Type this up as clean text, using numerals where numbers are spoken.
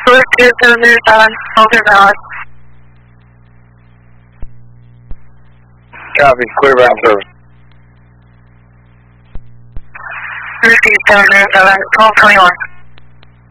Clear 2707, Alter Valley. Copy, clear ground service. 2707, 1221.